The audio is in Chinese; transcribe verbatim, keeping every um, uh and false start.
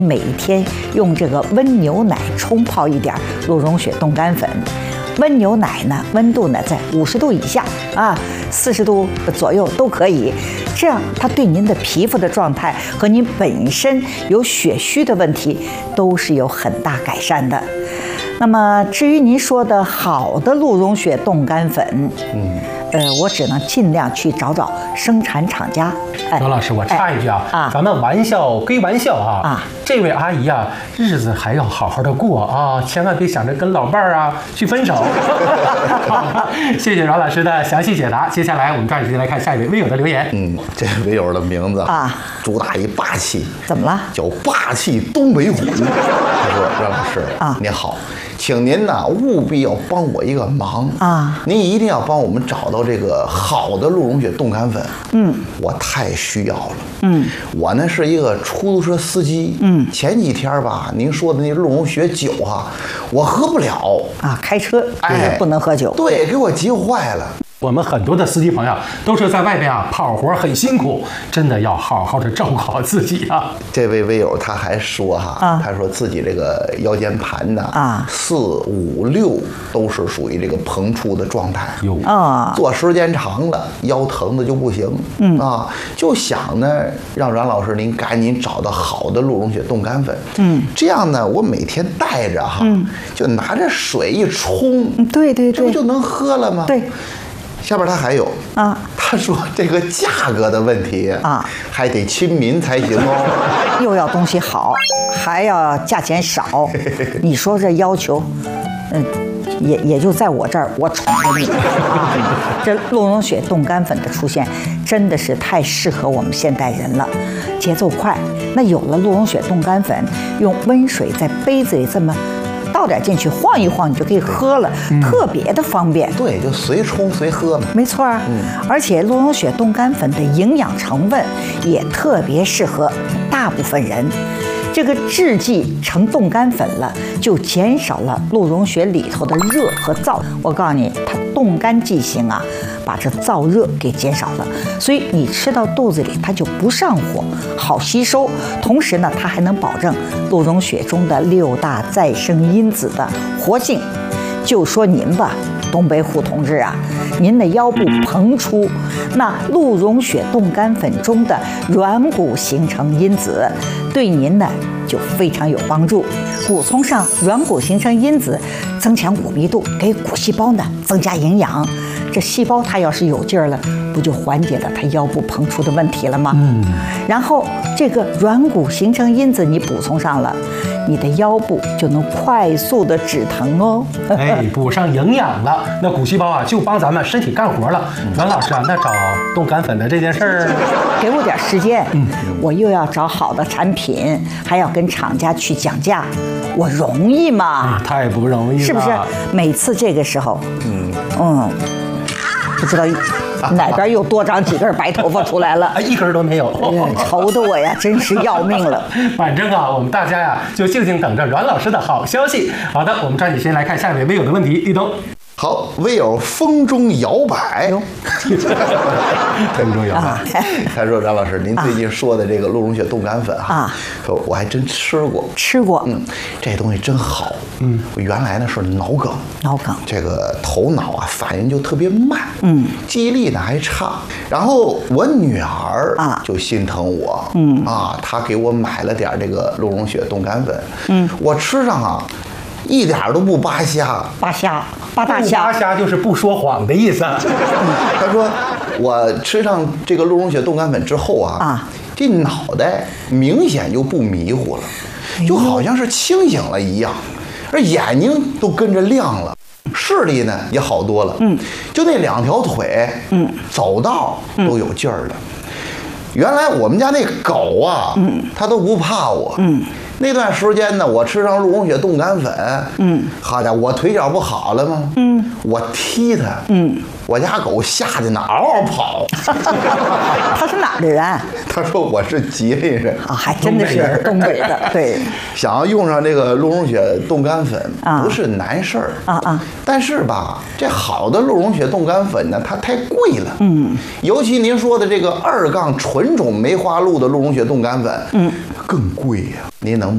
每天用这个温牛奶冲泡一点鹿茸血冻干粉。温牛奶呢，温度呢在五十度以下啊，四十度左右都可以。这样它对您的皮肤的状态和您本身有血虚的问题都是有很大改善的。那么至于您说的好的鹿茸血冻干粉，嗯，呃，我只能尽量去找找生产厂家。 刘老师，我插一句啊， 啊咱们玩笑归玩笑啊， 啊这位阿姨啊，日子还要好好的过啊，千万别想着跟老伴儿啊去分手。好，谢谢饶老师的详细解答。接下来我们抓紧时间来看下一位微友的留言。 嗯，这位友的名字啊， 主打一霸气， 怎么了？ 叫霸气东北虎。他说：“饶老师啊， 你好，请您呢务必要帮我一个忙啊， 您一定要帮我们找到这个好的鹿茸血冻干粉。嗯，我太需要了。嗯，我呢是一个出租车司机。嗯，前几天吧，您说的那鹿茸血酒啊，我喝不了啊，开车就是哎不能喝酒。 对，给我急坏了。” 我们很多的司机朋友都是在外边啊跑活很辛苦，真的要好好的照顾好自己啊。 这位微友他还说哈， 啊他说自己这个腰间盘呢， 啊四五六都是属于这个膨出的状态。 有啊， 坐时间长了，腰疼的就不行。嗯啊，就想呢，让阮老师您赶紧找到好的鹿茸血冻干粉。嗯，这样呢，我每天带着哈，嗯、就拿着水一冲， 嗯对对对， 这不就能喝了吗？ 对。 下边他还有啊， 他说这个价格的问题啊， 还得亲民才行哦。 又要东西好，还要价钱少，你说这要求，嗯，也也就在我这儿，我宠着你啊。这鹿茸血冻干粉的出现，真的是太适合我们现代人了，节奏快。那有了鹿茸血冻干粉，用温水在杯子里这么倒点进去，晃一晃，你就可以喝了，嗯、特别的方便。 对，就随冲随喝嘛。 没错啊，嗯，而且鹿茸血冻干粉的营养成分也特别适合大部分人。这个制剂成冻干粉了，就减少了鹿茸血里头的热和燥。我告诉你，它冻干剂型啊，把这燥热给减少了，所以你吃到肚子里它就不上火，好吸收。同时呢，它还能保证鹿茸血中的六大再生因子的活性。就说您吧，东北虎同志啊，您的腰部膨出，那鹿茸血冻干粉中的软骨形成因子对您呢就非常有帮助。补充上软骨形成因子，增强骨密度，给骨细胞呢增加营养。这细胞它要是有劲儿了，不就缓解了它腰部膨出的问题了吗？嗯。然后这个软骨形成因子你补充上了，你的腰部就能快速的止疼哦。 哎，补上营养了，那骨细胞啊就帮咱们身体干活了。阮老师啊，那找冻干粉的这件事儿， 给我点时间，嗯，我又要找好的产品，还要跟厂家去讲价，我容易吗？ 哎、太不容易了， 是不是？每次这个时候，嗯嗯，不知道哪边又多长几根白头发出来了， 一根都没有， 愁得我呀，真是要命了。 反正啊，我们大家呀，就静静等着阮老师的好消息。好的，我们抓紧时间来看下一位微友的问题，立冬。 好，微友风中摇摆， 风中摇摆。 他说：“张老师，您最近说的这个鹿茸血冻干粉哈， 啊， 说我还真吃过， 吃过， 嗯，这东西真好，嗯，我原来呢是脑梗， 脑梗， 这个头脑啊反应就特别慢，嗯，记忆力呢还差。然后我女儿啊就心疼我，嗯啊，她给我买了点这个鹿茸血冻干粉，嗯，我吃上啊。”一点都不扒瞎， 扒瞎，扒大虾， 扒瞎就是不说谎的意思。 他说，我吃上这个鹿茸血冻干粉之后啊，啊，这脑袋明显就不迷糊了，就好像是清醒了一样，而眼睛都跟着亮了，视力呢也好多了。嗯，就那两条腿，嗯，走道都有劲儿了。原来我们家那狗啊，嗯，它都不怕我，嗯。那段时间呢，我吃上鹿茸血冻干粉，嗯，好家伙，我腿脚不好了吗？嗯，我踢它，嗯，我家狗吓得呢嗷嗷跑。 他是哪儿的人？ 他说我是吉林人啊，还真的是东北的。对， 想要用上这个鹿茸血冻干粉不是难事儿啊啊， 但是吧，这好的鹿茸血冻干粉呢，它太贵了。嗯，尤其您说的这个二杠纯种梅花鹿的鹿茸血冻干粉，嗯，更贵呀、啊。您能